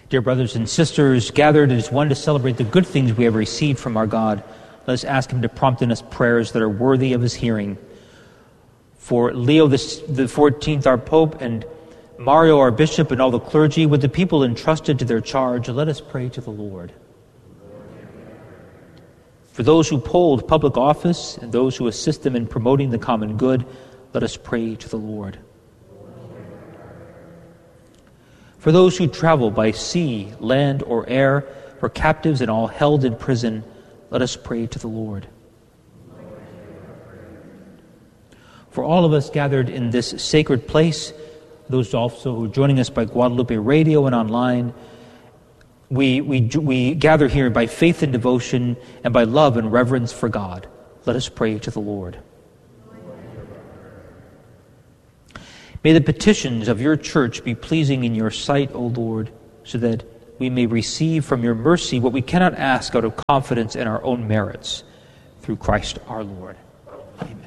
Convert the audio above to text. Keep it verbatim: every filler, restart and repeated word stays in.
Dear brothers and sisters, gathered as one to celebrate the good things we have received from our God, let us ask him to prompt in us prayers that are worthy of his hearing. For Leo the fourteenth, our Pope, and Mario, our Bishop, and all the clergy, with the people entrusted to their charge, let us pray to the Lord. For those who hold public office and those who assist them in promoting the common good, let us pray to the Lord. For those who travel by sea, land, or air, for captives and all held in prison, let us pray to the Lord. For all of us gathered in this sacred place, those also who are joining us by Guadalupe Radio and online, we, we, we gather here by faith and devotion and by love and reverence for God. Let us pray to the Lord. May the petitions of your church be pleasing in your sight, O Lord, so that we may receive from your mercy what we cannot ask out of confidence in our own merits. Through Christ our Lord. Amen.